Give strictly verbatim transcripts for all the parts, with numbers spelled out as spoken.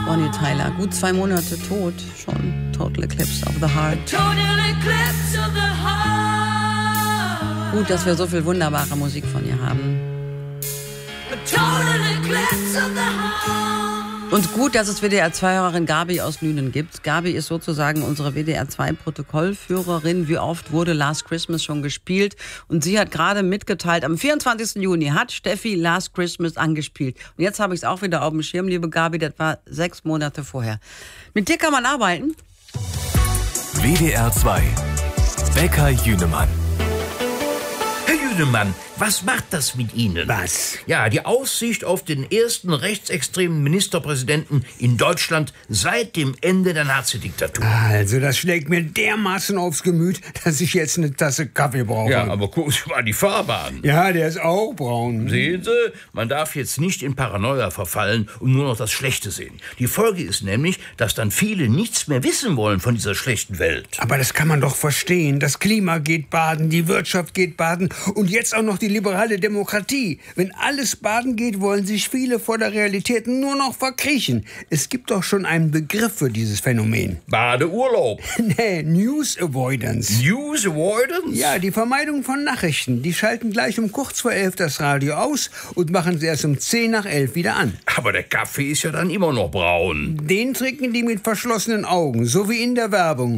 Bonnie Tyler, gut zwei Monate tot schon. Total Eclipse of the Heart. Total Eclipse of the Heart. Gut, dass wir so viel wunderbare Musik von ihr haben. Total Eclipse of the Heart. Und gut, dass es W D R zwei Hörerin Gabi aus Lünen gibt. Gabi ist sozusagen unsere W D R zwei Protokollführerin. Wie oft wurde Last Christmas schon gespielt? Und sie hat gerade mitgeteilt, am vierundzwanzigsten Juni hat Steffi Last Christmas angespielt. Und jetzt habe ich es auch wieder auf dem Schirm, liebe Gabi, das war sechs Monate vorher. Mit dir kann man arbeiten. W D R zwei. Becker Jünemann. Herr Jünemann, was macht das mit Ihnen? Was? Ja, die Aussicht auf den ersten rechtsextremen Ministerpräsidenten in Deutschland seit dem Ende der Nazidiktatur. Also, das schlägt mir dermaßen aufs Gemüt, dass ich jetzt eine Tasse Kaffee brauche. Ja, aber gucken Sie mal die Farbe an. Ja, der ist auch braun. Sehen Sie, man darf jetzt nicht in Paranoia verfallen und nur noch das Schlechte sehen. Die Folge ist nämlich, dass dann viele nichts mehr wissen wollen von dieser schlechten Welt. Aber das kann man doch verstehen. Das Klima geht baden, die Wirtschaft geht baden und jetzt auch noch die liberale Demokratie. Wenn alles baden geht, wollen sich viele vor der Realität nur noch verkriechen. Es gibt doch schon einen Begriff für dieses Phänomen. Badeurlaub. Nee, News Avoidance. News Avoidance? Ja, die Vermeidung von Nachrichten. Die schalten gleich um kurz vor elf das Radio aus und machen sie erst um zehn nach elf wieder an. Aber der Kaffee ist ja dann immer noch braun. Den trinken die mit verschlossenen Augen, so wie in der Werbung.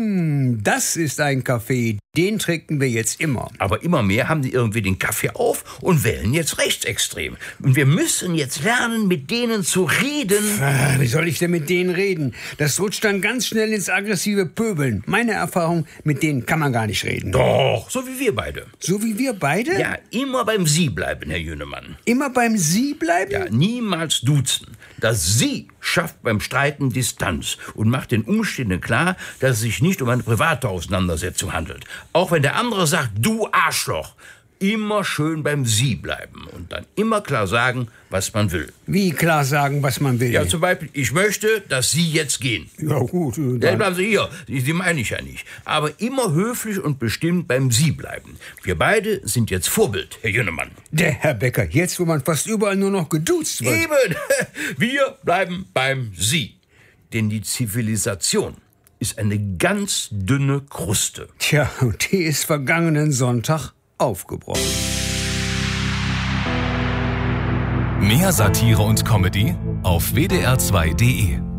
Hm, das ist ein Kaffee. Den trinken wir jetzt immer. Aber immer mehr haben die irgendwie den Kaffee auf und wählen jetzt rechtsextrem. Und wir müssen jetzt lernen, mit denen zu reden. Wie soll ich denn mit denen reden? Das rutscht dann ganz schnell ins aggressive Pöbeln. Meine Erfahrung, mit denen kann man gar nicht reden. Doch, so wie wir beide. So wie wir beide? Ja, immer beim Sie bleiben, Herr Jünemann. Immer beim Sie bleiben? Ja, niemals duzen. Das Sie schafft beim Streiten Distanz und macht den Umständen klar, dass es sich nicht um eine private Auseinandersetzung handelt. Auch wenn der andere sagt, du Arschloch, immer schön beim Sie bleiben und dann immer klar sagen, was man will. Wie klar sagen, was man will? Ja, zum Beispiel, ich möchte, dass Sie jetzt gehen. Ja, gut. Dann. Ja, bleiben Sie hier. Sie meine ich ja nicht. Aber immer höflich und bestimmt beim Sie bleiben. Wir beide sind jetzt Vorbild, Herr Jünemann. Der Herr Becker, jetzt wo man fast überall nur noch geduzt wird. Eben. Wir bleiben beim Sie. Denn die Zivilisation ist eine ganz dünne Kruste. Tja, und die ist vergangenen Sonntag aufgebrochen. Mehr Satire und Comedy auf w d r zwei punkt d e.